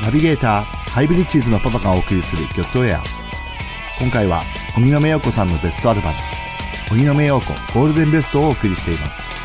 ナビゲーターハイブリッジーズのパパがお送りするギョットエア。今回は荻野目洋子さんのベストアルバム荻野目洋子ゴールデンベストをお送りしています。